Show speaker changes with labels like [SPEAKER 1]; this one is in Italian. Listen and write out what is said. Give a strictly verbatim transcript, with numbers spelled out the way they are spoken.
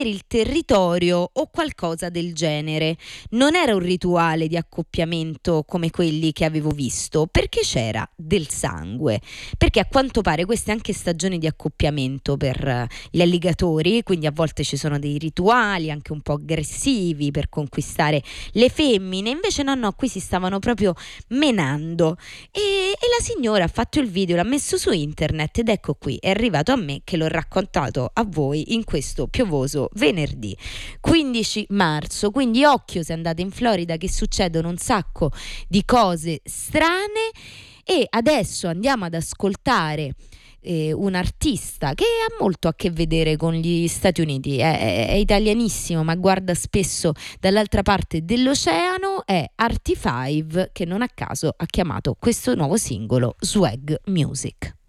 [SPEAKER 1] il territorio o qualcosa del genere. Non era un rituale di accoppiamento come quelli che avevo visto, perché c'era del sangue. Perché a quanto pare queste anche stagioni di accoppiamento per eh, gli alligatori, quindi a volte ci sono dei rituali anche un po' aggressivi per conquistare le femmine, invece no, no, qui si stavano proprio menando e, e la signora ha fatto il video, l'ha messo su internet ed ecco qui, è arrivato a me che l'ho raccontato a voi in questo piovoso venerdì quindici marzo. Quindi occhio se andate in Florida, che succedono un sacco di cose strane. E adesso andiamo ad ascoltare eh, un artista che ha molto a che vedere con gli Stati Uniti, è, è- è italianissimo ma guarda spesso dall'altra parte dell'oceano, è Artie Five, che non a caso ha chiamato questo nuovo singolo Swag Music.